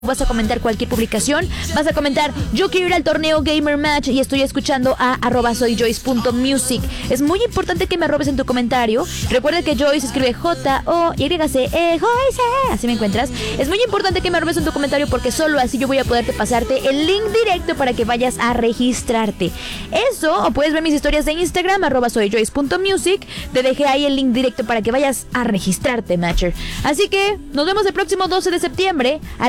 Vas a comentar cualquier publicación, vas a comentar yo quiero ir al torneo Gamer Match y estoy escuchando a @soyjoyce.music. Es muy importante que me arrobes en tu comentario. Recuerda que Joyce escribe Joyce, Joyce, así me encuentras. Es muy importante que me arrobes en tu comentario porque solo así yo voy a poderte pasarte el link directo para que vayas a registrarte. Eso, o puedes ver mis historias de Instagram @soyjoyce.music. Te dejé ahí el link directo para que vayas a registrarte, Matcher. Así que nos vemos el próximo 12 de septiembre a